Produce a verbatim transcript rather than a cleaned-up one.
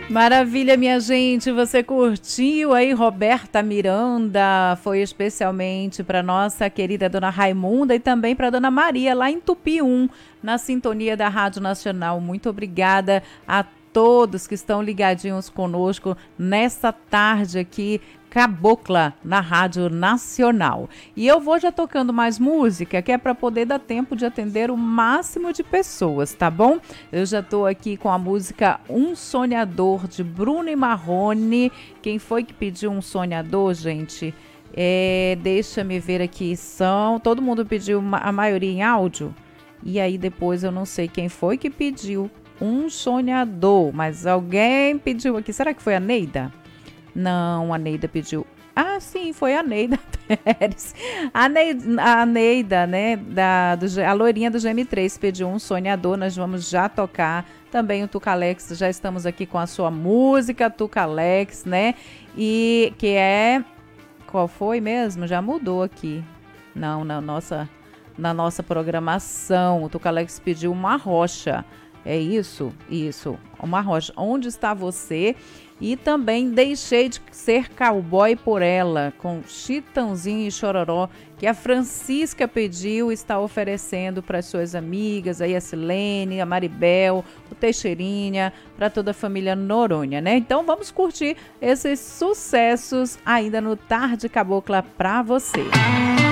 Maravilha, minha gente, você curtiu aí Roberta Miranda? Foi especialmente para nossa querida Dona Raimunda e também para Dona Maria lá em Tupium, na sintonia da Rádio Nacional. Muito obrigada a todos que estão ligadinhos conosco nessa tarde aqui cabocla na Rádio Nacional. E eu vou já tocando mais música, que é para poder dar tempo de atender o máximo de pessoas, tá bom? Eu já tô aqui com a música Um Sonhador, de Bruno e Marrone. Quem foi que pediu Um Sonhador, gente? É, deixa-me ver aqui, são... Todo mundo pediu, a maioria em áudio? E aí depois eu não sei quem foi que pediu Um Sonhador, mas alguém pediu aqui. Será que foi a Neida? Não, a Neida pediu. Ah, sim, foi a Neida Pérez. A Neida, a Neida, né, da, do, a loirinha do G M três pediu Um Sonhador. Nós vamos já tocar também o Tucalex. Já estamos aqui com a sua música, Tucalex, né? E que é... Qual foi mesmo? Já mudou aqui. Não, na nossa, na nossa programação. O Tucalex pediu Uma Rocha. É isso? Isso. Uma Rocha. Onde está você? E também Deixei de Ser Cowboy por Ela, com Chitãozinho e Chororó, que a Francisca pediu e está oferecendo para as suas amigas, aí a Silene, a Maribel, o Teixeirinha, para toda a família Noronha, né? Então vamos curtir esses sucessos ainda no Tarde Cabocla para você.